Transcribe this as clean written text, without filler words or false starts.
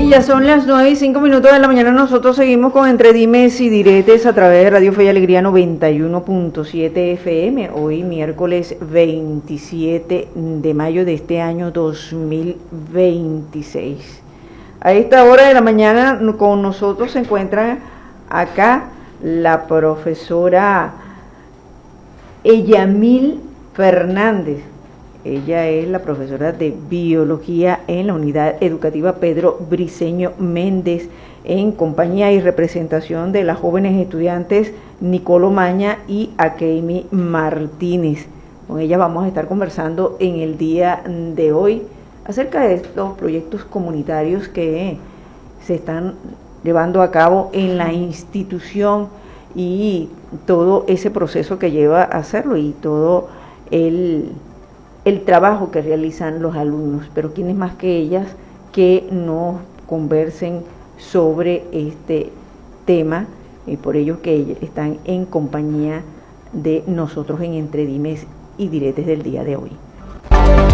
ya son las 9:05 de la mañana. Nosotros seguimos con Entre Dimes y Diretes a través de Radio Fe y Alegría 91.7 FM. Hoy miércoles 27 de mayo de este año 2026. A esta hora de la mañana con nosotros se encuentra acá la profesora Eyamil Fernández. Ella es la profesora de Biología en la Unidad Educativa Pedro Briceño Méndez, en compañía y representación de las jóvenes estudiantes Nicolo Maña y Akeimi Martínez. Con ella vamos a estar conversando en el día de hoy acerca de estos proyectos comunitarios que se están llevando a cabo en la institución y todo ese proceso que lleva a hacerlo y todo el trabajo que realizan los alumnos, pero quién es más que ellas que nos conversen sobre este tema, y por ello que ellas están en compañía de nosotros en Entre Dimes y Diretes del día de hoy.